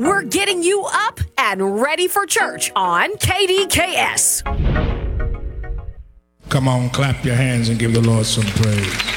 We're getting you up and ready for church on KDKS. Come on, clap your hands and give the Lord some praise.